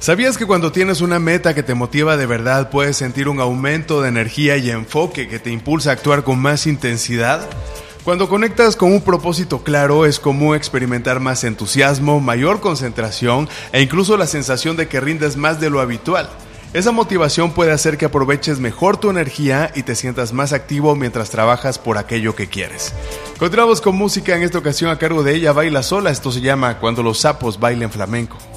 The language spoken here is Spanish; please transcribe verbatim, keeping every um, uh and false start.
¿Sabías que cuando tienes una meta que te motiva de verdad puedes sentir un aumento de energía y enfoque que te impulsa a actuar con más intensidad? Cuando conectas con un propósito claro es común experimentar más entusiasmo, mayor concentración e incluso la sensación de que rindes más de lo habitual. Esa motivación puede hacer que aproveches mejor tu energía y te sientas más activo mientras trabajas por aquello que quieres. Continuamos con música, en esta ocasión a cargo de Ella Baila Sola. Esto se llama Cuando los sapos bailen flamenco.